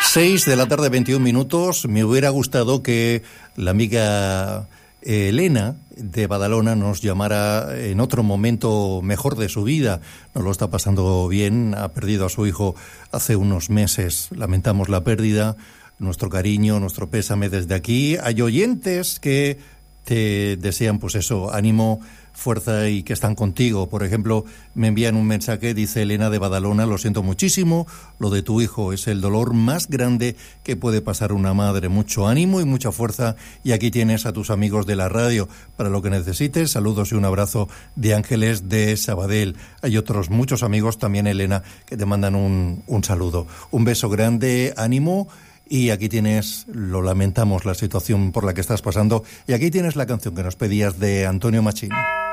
6 de la tarde, 21 minutos. Me hubiera gustado que la amiga Elena de Badalona nos llamara en otro momento mejor de su vida. No lo está pasando bien, ha perdido a su hijo hace unos meses. Lamentamos la pérdida, nuestro cariño, nuestro pésame desde aquí. Hay oyentes que te desean, pues eso, ánimo, fuerza y que están contigo. Por ejemplo, me envían un mensaje, dice Elena de Badalona: lo siento muchísimo, lo de tu hijo es el dolor más grande que puede pasar una madre. Mucho ánimo y mucha fuerza, y aquí tienes a tus amigos de la radio para lo que necesites. Saludos y un abrazo de Ángeles de Sabadell. Hay otros muchos amigos también, Elena, que te mandan un saludo. Un beso grande, ánimo. Y aquí tienes, lo lamentamos, la situación por la que estás pasando. Y aquí tienes la canción que nos pedías de Antonio Machín.